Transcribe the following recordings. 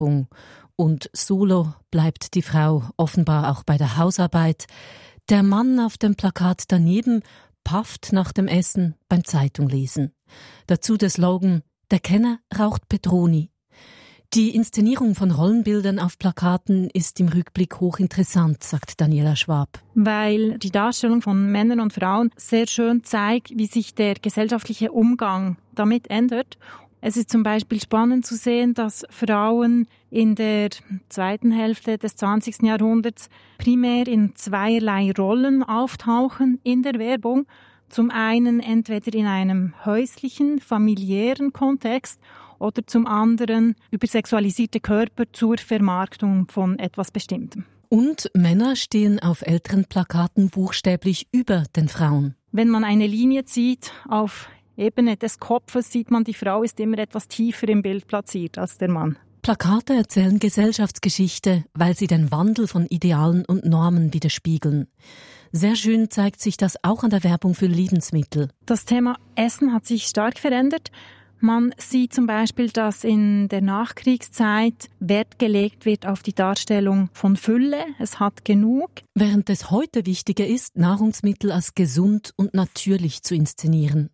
Und solo bleibt die Frau offenbar auch bei der Hausarbeit. Der Mann auf dem Plakat daneben pafft nach dem Essen beim Zeitunglesen. Dazu der Slogan: Der Kenner raucht Petroni. Die Inszenierung von Rollenbildern auf Plakaten ist im Rückblick hochinteressant, sagt Daniela Schwab. Weil die Darstellung von Männern und Frauen sehr schön zeigt, wie sich der gesellschaftliche Umgang damit ändert. Es ist zum Beispiel spannend zu sehen, dass Frauen in der zweiten Hälfte des 20. Jahrhunderts primär in zweierlei Rollen auftauchen in der Werbung. Zum einen entweder in einem häuslichen, familiären Kontext oder zum anderen über sexualisierte Körper zur Vermarktung von etwas Bestimmtem. Und Männer stehen auf älteren Plakaten buchstäblich über den Frauen. Wenn man eine Linie zieht auf Ebene des Kopfes, sieht man, die Frau ist immer etwas tiefer im Bild platziert als der Mann. Plakate erzählen Gesellschaftsgeschichte, weil sie den Wandel von Idealen und Normen widerspiegeln. Sehr schön zeigt sich das auch an der Werbung für Lebensmittel. Das Thema Essen hat sich stark verändert. Man sieht zum Beispiel, dass in der Nachkriegszeit Wert gelegt wird auf die Darstellung von Fülle. Es hat genug. Während es heute wichtiger ist, Nahrungsmittel als gesund und natürlich zu inszenieren.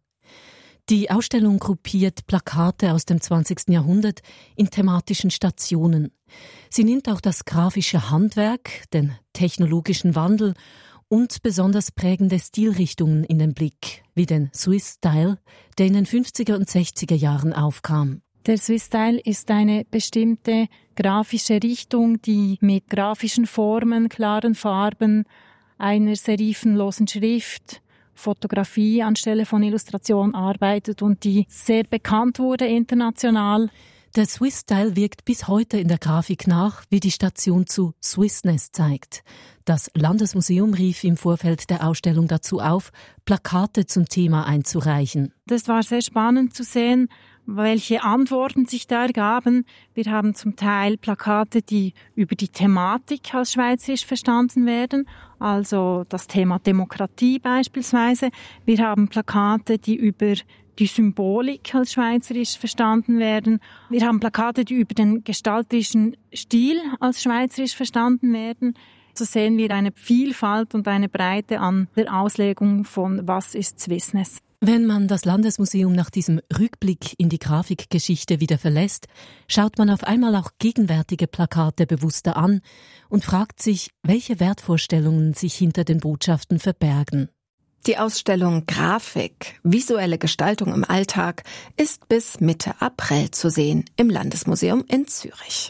Die Ausstellung gruppiert Plakate aus dem 20. Jahrhundert in thematischen Stationen. Sie nimmt auch das grafische Handwerk, den technologischen Wandel und besonders prägende Stilrichtungen in den Blick, wie den Swiss Style, der in den 50er und 60er Jahren aufkam. Der Swiss Style ist eine bestimmte grafische Richtung, die mit grafischen Formen, klaren Farben, einer serifenlosen Schrift, Fotografie anstelle von Illustration arbeitet und die sehr bekannt wurde international. Der Swiss Style wirkt bis heute in der Grafik nach, wie die Station zu Swissness zeigt. Das Landesmuseum rief im Vorfeld der Ausstellung dazu auf, Plakate zum Thema einzureichen. Das war sehr spannend zu sehen, welche Antworten sich da ergaben. Wir haben zum Teil Plakate, die über die Thematik als schweizerisch verstanden werden, also das Thema Demokratie beispielsweise. Wir haben Plakate, die über die Symbolik als schweizerisch verstanden werden. Wir haben Plakate, die über den gestalterischen Stil als schweizerisch verstanden werden. So sehen wir eine Vielfalt und eine Breite an der Auslegung von was ist Swissness. Wenn man das Landesmuseum nach diesem Rückblick in die Grafikgeschichte wieder verlässt, schaut man auf einmal auch gegenwärtige Plakate bewusster an und fragt sich, welche Wertvorstellungen sich hinter den Botschaften verbergen. Die Ausstellung Grafik, visuelle Gestaltung im Alltag ist bis Mitte April zu sehen im Landesmuseum in Zürich.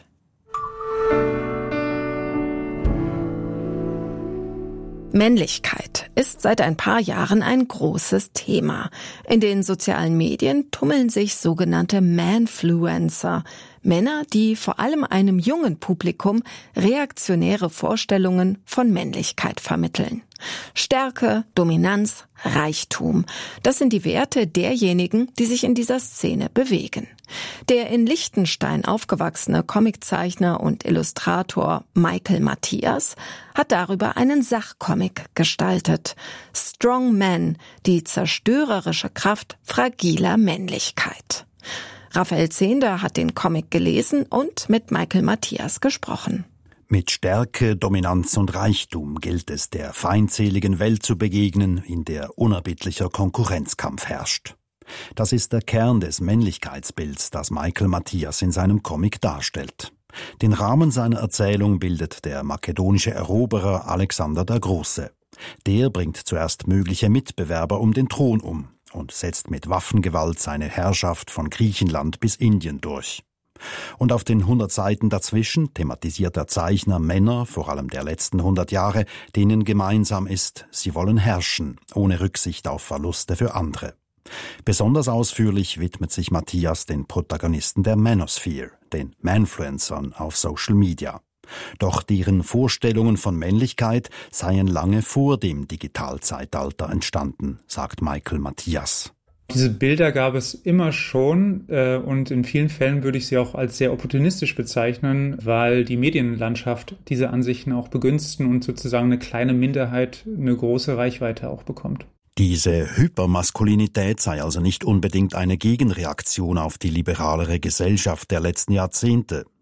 Männlichkeit ist seit ein paar Jahren ein großes Thema. In den sozialen Medien tummeln sich sogenannte Manfluencer, Männer, die vor allem einem jungen Publikum reaktionäre Vorstellungen von Männlichkeit vermitteln. Stärke, Dominanz, Reichtum, das sind die Werte derjenigen, die sich in dieser Szene bewegen. Der in Liechtenstein aufgewachsene Comiczeichner und Illustrator Michael Matthias hat darüber einen Sachcomic gestaltet. Strong Men, die zerstörerische Kraft fragiler Männlichkeit. Raphael Zehnder hat den Comic gelesen und mit Michael Matthias gesprochen. Mit Stärke, Dominanz und Reichtum gilt es, der feindseligen Welt zu begegnen, in der unerbittlicher Konkurrenzkampf herrscht. Das ist der Kern des Männlichkeitsbilds, das Michael Matthias in seinem Comic darstellt. Den Rahmen seiner Erzählung bildet der makedonische Eroberer Alexander der Große. Der bringt zuerst mögliche Mitbewerber um den Thron um und setzt mit Waffengewalt seine Herrschaft von Griechenland bis Indien durch. Und auf den 100 Seiten dazwischen thematisiert der Zeichner Männer, vor allem der letzten 100 Jahre, denen gemeinsam ist, sie wollen herrschen, ohne Rücksicht auf Verluste für andere. Besonders ausführlich widmet sich Matthias den Protagonisten der Manosphere, den Manfluencern auf Social Media. Doch deren Vorstellungen von Männlichkeit seien lange vor dem Digitalzeitalter entstanden, sagt Michael Matthias. Diese Bilder gab es immer schon und in vielen Fällen würde ich sie auch als sehr opportunistisch bezeichnen, weil die Medienlandschaft diese Ansichten auch begünstigen und sozusagen eine kleine Minderheit eine große Reichweite auch bekommt. Diese Hypermaskulinität sei also nicht unbedingt eine Gegenreaktion auf die liberalere Gesellschaft der letzten Jahrzehnte,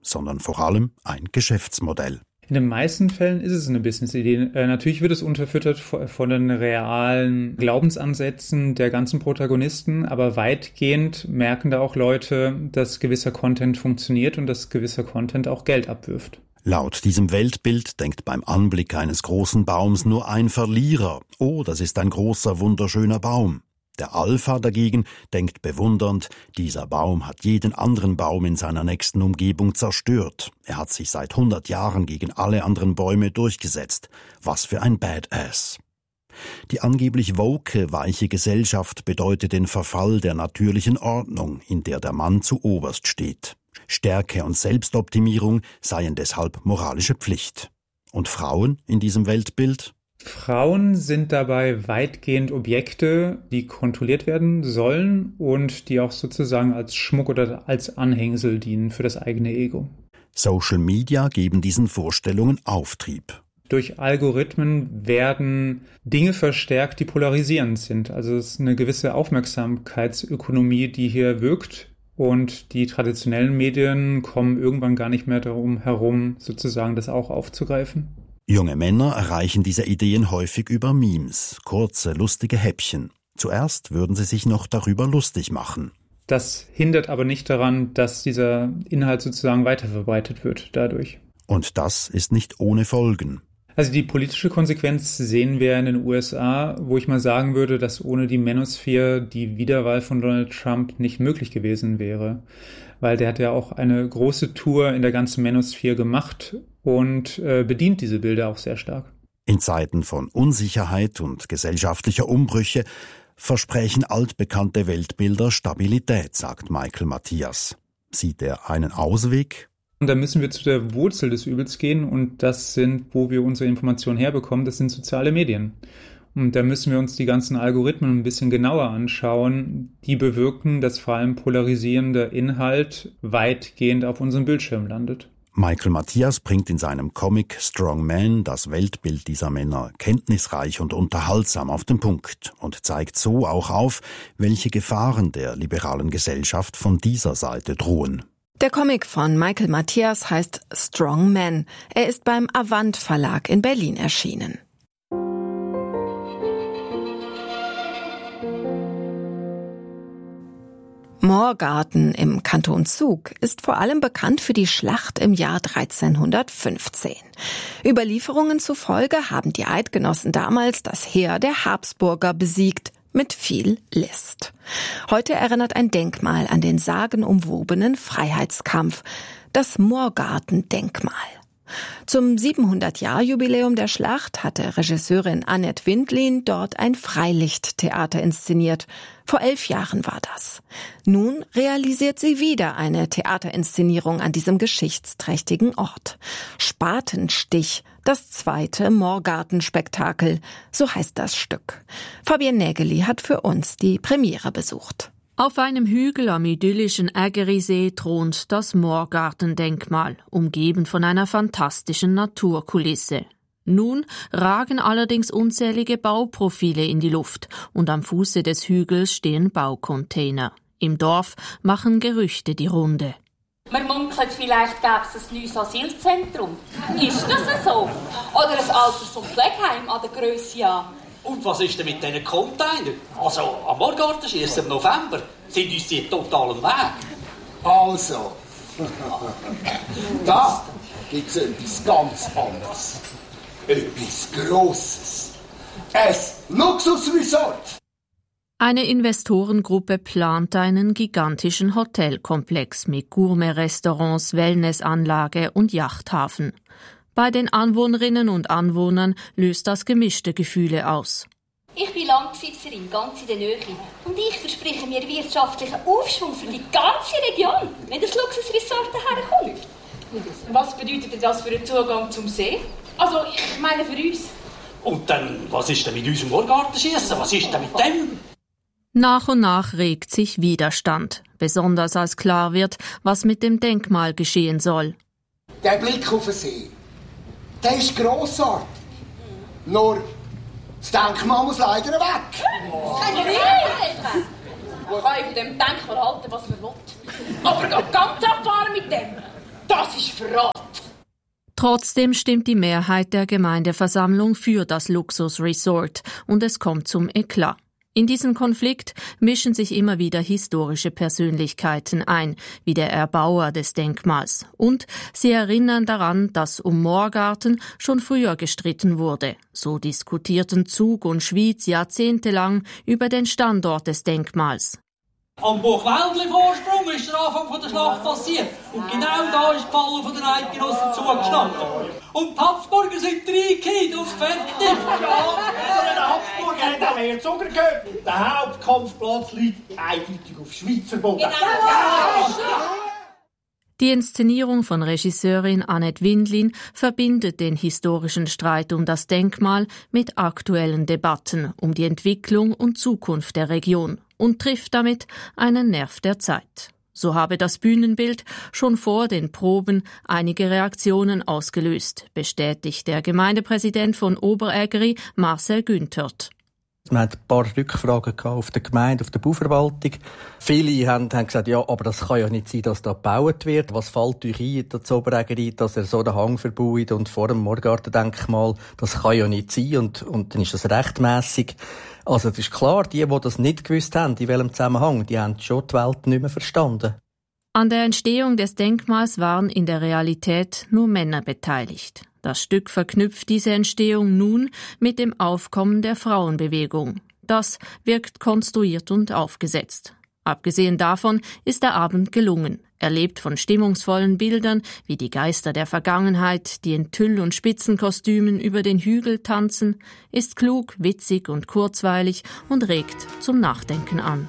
sondern vor allem ein Geschäftsmodell. In den meisten Fällen ist es eine Business-Idee. Natürlich wird es unterfüttert von den realen Glaubensansätzen der ganzen Protagonisten, aber weitgehend merken da auch Leute, dass gewisser Content funktioniert und dass gewisser Content auch Geld abwirft. Laut diesem Weltbild denkt beim Anblick eines großen Baums nur ein Verlierer. Oh, das ist ein großer, wunderschöner Baum. Der Alpha dagegen denkt bewundernd, dieser Baum hat jeden anderen Baum in seiner nächsten Umgebung zerstört. Er hat sich seit 100 Jahren gegen alle anderen Bäume durchgesetzt. Was für ein Badass. Die angeblich woke, weiche Gesellschaft bedeutet den Verfall der natürlichen Ordnung, in der der Mann zuoberst steht. Stärke und Selbstoptimierung seien deshalb moralische Pflicht. Und Frauen in diesem Weltbild? Frauen sind dabei weitgehend Objekte, die kontrolliert werden sollen und die auch sozusagen als Schmuck oder als Anhängsel dienen für das eigene Ego. Social Media geben diesen Vorstellungen Auftrieb. Durch Algorithmen werden Dinge verstärkt, die polarisierend sind. Also es ist eine gewisse Aufmerksamkeitsökonomie, die hier wirkt. Und die traditionellen Medien kommen irgendwann gar nicht mehr darum herum, sozusagen das auch aufzugreifen. Junge Männer erreichen diese Ideen häufig über Memes, kurze, lustige Häppchen. Zuerst würden sie sich noch darüber lustig machen. Das hindert aber nicht daran, dass dieser Inhalt sozusagen weiterverbreitet wird dadurch. Und das ist nicht ohne Folgen. Also die politische Konsequenz sehen wir in den USA, wo ich mal sagen würde, dass ohne die Manosphere die Wiederwahl von Donald Trump nicht möglich gewesen wäre. Weil der hat ja auch eine große Tour in der ganzen Manosphere gemacht und bedient diese Bilder auch sehr stark. In Zeiten von Unsicherheit und gesellschaftlicher Umbrüche versprechen altbekannte Weltbilder Stabilität, sagt Michael Matthias. Sieht er einen Ausweg? Und da müssen wir zu der Wurzel des Übels gehen und das sind, wo wir unsere Informationen herbekommen, das sind soziale Medien. Und da müssen wir uns die ganzen Algorithmen ein bisschen genauer anschauen, die bewirken, dass vor allem polarisierender Inhalt weitgehend auf unserem Bildschirm landet. Michael Matthias bringt in seinem Comic Strong Man das Weltbild dieser Männer kenntnisreich und unterhaltsam auf den Punkt und zeigt so auch auf, welche Gefahren der liberalen Gesellschaft von dieser Seite drohen. Der Comic von Michael Matthias heißt Strong Man. Er ist beim Avant Verlag in Berlin erschienen. Moorgarten im Kanton Zug ist vor allem bekannt für die Schlacht im Jahr 1315. Überlieferungen zufolge haben die Eidgenossen damals das Heer der Habsburger besiegt, mit viel List. Heute erinnert ein Denkmal an den sagenumwobenen Freiheitskampf, das Moorgarten-Denkmal. Zum 700-Jahr-Jubiläum der Schlacht hatte Regisseurin Annette Windlin dort ein Freilichttheater inszeniert. Vor 11 Jahren war das. Nun realisiert sie wieder eine Theaterinszenierung an diesem geschichtsträchtigen Ort. Spatenstich, das zweite Moorgarten-Spektakel, so heißt das Stück. Fabienne Nägeli hat für uns die Premiere besucht. Auf einem Hügel am idyllischen Ägerisee thront das Moorgarten-Denkmal, umgeben von einer fantastischen Naturkulisse. Nun ragen allerdings unzählige Bauprofile in die Luft und am Fuße des Hügels stehen Baucontainer. Im Dorf machen Gerüchte die Runde. Man munkelt, vielleicht gäbe es ein neues Asylzentrum. Ist das so? Oder ein Alters- und Pflegeheim an der Grösse an? Und was ist denn mit diesen Containern? Also, am Moorgartenschiessen im November sind uns die total am Weg. Also, da gibt es etwas ganz anderes. Etwas Grosses. Ein Luxusresort. Eine Investorengruppe plant einen gigantischen Hotelkomplex mit Gourmet-Restaurants, Wellnessanlage und Yachthafen. Bei den Anwohnerinnen und Anwohnern löst das gemischte Gefühle aus. Ich bin Landbesitzerin, ganz in der Nähe. Und ich verspreche mir wirtschaftlichen Aufschwung für die ganze Region, wenn das Luxusresort daherkommt. Was bedeutet denn das für den Zugang zum See? Also, ich meine für uns. Und dann, was ist denn mit unserem Moorgartenschiessen? Was ist denn mit dem? Nach und nach regt sich Widerstand, besonders als klar wird, was mit dem Denkmal geschehen soll. Der Blick auf den See, der ist grossartig. Nur, das Denkmal muss leider weg. Man kann von dem Denkmal halten, was man will. Aber ganz abfahren mit dem. Das ist Verrat. Trotzdem stimmt die Mehrheit der Gemeindeversammlung für das Luxusresort und es kommt zum Eklat. In diesen Konflikt mischen sich immer wieder historische Persönlichkeiten ein, wie der Erbauer des Denkmals. Und sie erinnern daran, dass um Moorgarten schon früher gestritten wurde. So diskutierten Zug und Schwyz jahrzehntelang über den Standort des Denkmals. Am Burgwäldli-Vorsprung ist der Anfang der Schlacht passiert. Und genau da ist die Falle von den Eidgenossen zugestanden. Und die Habsburger sind reingekehrt aufs Fertig. Ja, der Habsburger hat auch mehr Zucker gehört. Der Hauptkampfplatz liegt eindeutig auf Schweizer Boden. Die Inszenierung von Regisseurin Annette Windlin verbindet den historischen Streit um das Denkmal mit aktuellen Debatten um die Entwicklung und Zukunft der Region und trifft damit einen Nerv der Zeit. So habe das Bühnenbild schon vor den Proben einige Reaktionen ausgelöst, bestätigt der Gemeindepräsident von Oberägeri, Marcel Günthert. Wir hatten ein paar Rückfragen auf der Gemeinde, auf der Bauverwaltung. Viele haben gesagt, ja, aber das kann ja nicht sein, dass da gebaut wird. Was fällt euch ein, das Oberägeri, dass er so den Hang verbaut und vor dem Moorgartendenkmal? Das kann ja nicht sein und dann ist das rechtmässig. Also, es ist klar, die das nicht gewusst haben, in welchem Zusammenhang, die haben schon die Welt nicht mehr verstanden. An der Entstehung des Denkmals waren in der Realität nur Männer beteiligt. Das Stück verknüpft diese Entstehung nun mit dem Aufkommen der Frauenbewegung. Das wirkt konstruiert und aufgesetzt. Abgesehen davon ist der Abend gelungen. Er lebt von stimmungsvollen Bildern wie die Geister der Vergangenheit, die in Tüll- und Spitzenkostümen über den Hügel tanzen, ist klug, witzig und kurzweilig und regt zum Nachdenken an.